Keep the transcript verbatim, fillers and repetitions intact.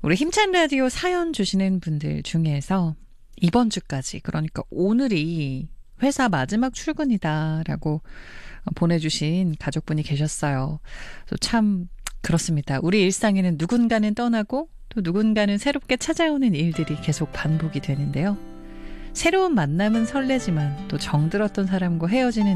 우리 힘찬 라디오 사연 주시는 분들 중에서 이번 주까지, 그러니까 오늘이 회사 마지막 출근이다라고 보내주신 가족분이 계셨어요. 참 그렇습니다. 우리 일상에는 누군가는 떠나고 또 누군가는 새롭게 찾아오는 일들이 계속 반복이 되는데요. 새로운 만남은 설레지만 또 정들었던 사람과 헤어지는